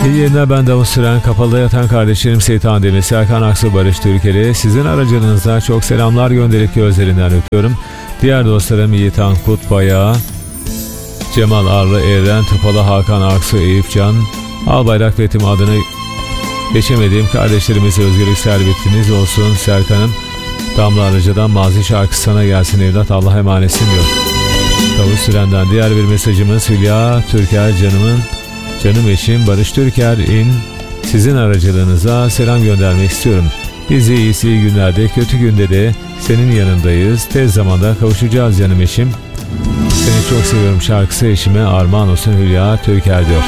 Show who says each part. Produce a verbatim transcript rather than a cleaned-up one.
Speaker 1: İyi yayınlar, ben Davut Süren. Kapalıda yatan kardeşlerim Seyit Andemir, Serkan Aksu, Barış Türkeli. Sizin aracılığınızda çok selamlar gönderip gözlerinden öpüyorum. Diğer dostlarım Yiğit Ankut Bayağı, Cemal Arlı Eren, Tıpalı Hakan Aksu, Eyüp Can, Albayrak ve Tim adını geçemediğim kardeşlerimize özgürlük servetiniz olsun. Serkan'ım, Damla Arıcı'dan Mazi şarkısı sana gelsin evlat, Allah'a emanetsin diyor. Davut Süren'den diğer bir mesajımız Hülya Türker canımın, canım eşim Barış Türker in, sizin aracılığınıza selam göndermek istiyorum. Bizi iyisi iyi günlerde, kötü günde de senin yanındayız. Tez zamanda kavuşacağız canım eşim. Seni çok seviyorum şarkısı eşime armağan olsun Hülya Türker diyor.